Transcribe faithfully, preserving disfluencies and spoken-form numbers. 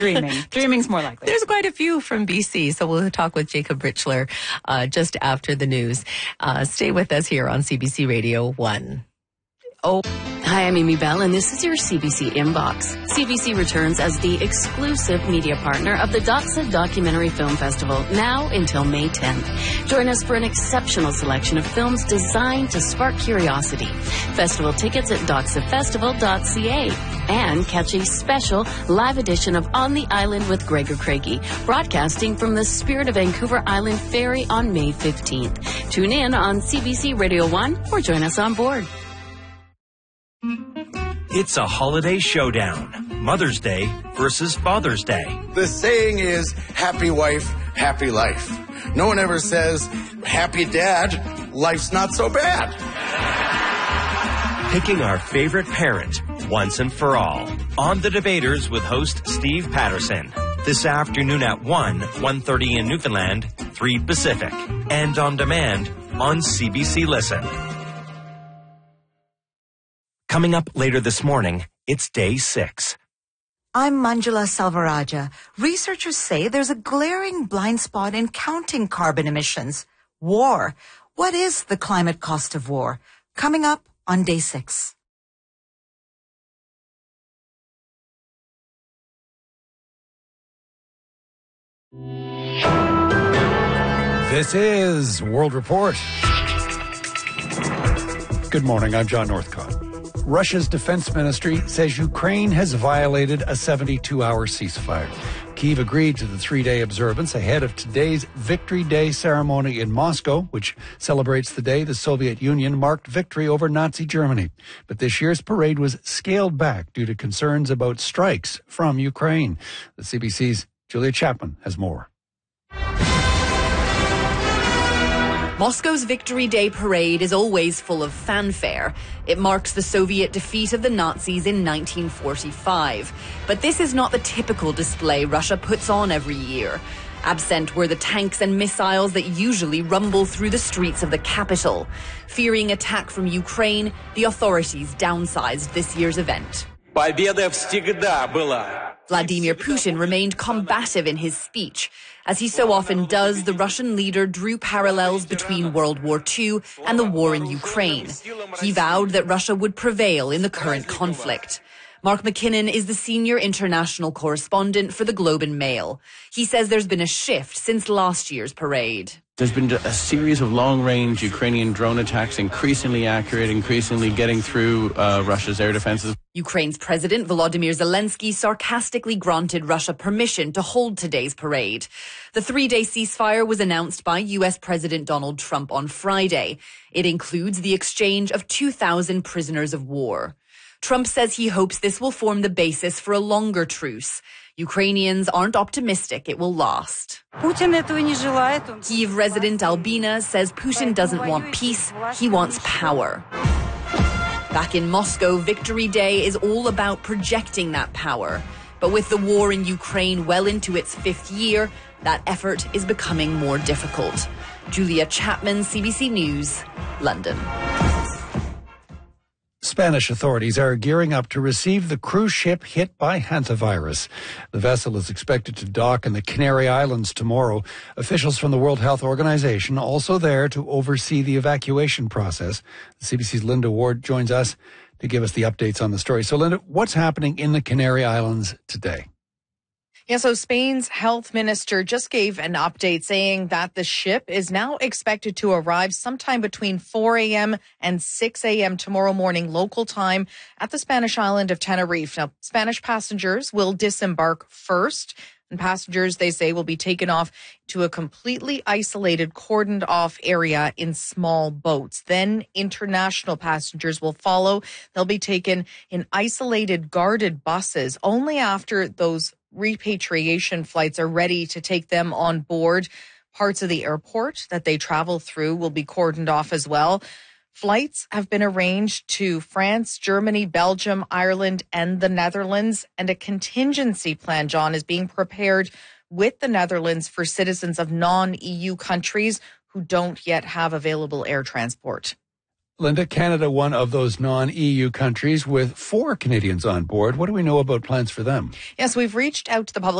Dreaming. Dreaming's more likely. There's quite a few from B C, so we'll talk with Jacob Richler uh, just after the news. Uh, stay with us here on C B C Radio one. Oh. Hi, I'm Amy Bell, and this is your C B C Inbox. C B C returns as the exclusive media partner of the Doxa Documentary Film Festival, now until May tenth. Join us for an exceptional selection of films designed to spark curiosity. Festival tickets at doxa festival dot c a. And catch a special live edition of On the Island with Gregor Craigie, broadcasting from the Spirit of Vancouver Island Ferry on May fifteenth. Tune in on C B C Radio one or join us on board. It's a holiday showdown. Mother's Day versus Father's Day. The saying is, happy wife, happy life. No one ever says, happy dad, life's not so bad. Picking our favorite parent once and for all. On The Debaters with host Steve Patterson. This afternoon at one, one thirty in Newfoundland, three Pacific. And on demand on C B C Listen. Coming up later this morning, it's day six. I'm Manjula Salvaraja. Researchers say there's a glaring blind spot in counting carbon emissions. War. What is the climate cost of war? Coming up on day six. This is World Report. Good morning, I'm John Northcott. Russia's defense ministry says Ukraine has violated a seventy-two hour ceasefire. Kyiv agreed to the three-day observance ahead of today's Victory Day ceremony in Moscow, which celebrates the day the Soviet Union marked victory over Nazi Germany. But this year's parade was scaled back due to concerns about strikes from Ukraine. The C B C's Julia Chapman has more. Moscow's Victory Day parade is always full of fanfare. It marks the Soviet defeat of the Nazis in nineteen forty-five. But this is not the typical display Russia puts on every year. Absent were the tanks and missiles that usually rumble through the streets of the capital. Fearing attack from Ukraine, the authorities downsized this year's event. Победа всегда была. Vladimir Putin remained combative in his speech. As he so often does, the Russian leader drew parallels between World War Two and the war in Ukraine. He vowed that Russia would prevail in the current conflict. Mark McKinnon is the senior international correspondent for the Globe and Mail. He says there's been a shift since last year's parade. There's been a series of long-range Ukrainian drone attacks, increasingly accurate, increasingly getting through uh, Russia's air defenses. Ukraine's President Volodymyr Zelensky sarcastically granted Russia permission to hold today's parade. The three-day ceasefire was announced by U S President Donald Trump on Friday. It includes the exchange of two thousand prisoners of war. Trump says he hopes this will form the basis for a longer truce. Ukrainians aren't optimistic it will last. Kyiv resident Albina says Putin doesn't want peace, he wants power. Back in Moscow, Victory Day is all about projecting that power. But with the war in Ukraine well into its fifth year, that effort is becoming more difficult. Julia Chapman, C B C News, London. Spanish authorities are gearing up to receive the cruise ship hit by hantavirus. The vessel is expected to dock in the Canary Islands tomorrow. Officials from the World Health Organization also there to oversee the evacuation process. The C B C's Linda Ward joins us to give us the updates on the story. So, Linda, what's happening in the Canary Islands today? Yeah, so Spain's health minister just gave an update saying that the ship is now expected to arrive sometime between four a.m. and six a.m. tomorrow morning local time at the Spanish island of Tenerife. Now, Spanish passengers will disembark first, and passengers, they say, will be taken off to a completely isolated, cordoned off area in small boats. Then international passengers will follow. They'll be taken in isolated, guarded buses only after those repatriation flights are ready to take them on board. Parts of the airport that they travel through will be cordoned off as well. Flights have been arranged to France, Germany, Belgium, Ireland, and the Netherlands. And a contingency plan, John, is being prepared with the Netherlands for citizens of non-E U countries who don't yet have available air transport. Linda, Canada, one of those non-E U countries with four Canadians on board. What do we know about plans for them? Yes, we've reached out to the public